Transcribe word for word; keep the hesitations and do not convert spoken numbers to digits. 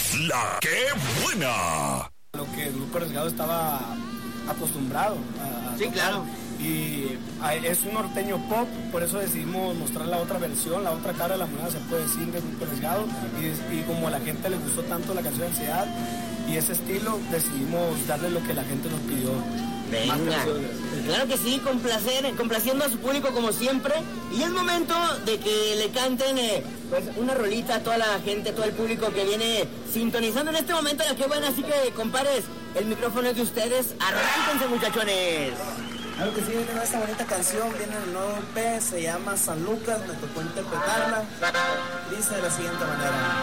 La que buena. Lo que el Grupo Arriesgado estaba acostumbrado a, a sí, tocar. claro. Y es un norteño pop, por eso decidimos mostrar la otra versión, la otra cara de la moneda, se puede decir, del Grupo Arriesgado. Y, y como a la gente le gustó tanto la canción Ansiedad y ese estilo, decidimos darle lo que la gente nos pidió. Venga, claro que sí, complacer, complaciendo a su público como siempre. Y es momento de que le canten eh, pues una rolita a toda la gente, a todo el público que viene sintonizando en este momento. La que buena, así que compares, el micrófono es de ustedes. Arránquense, muchachones. Claro que sí, viene esta bonita canción, viene el nuevo E P, se llama San Lucas, me tocó interpretarla. Dice de la siguiente manera.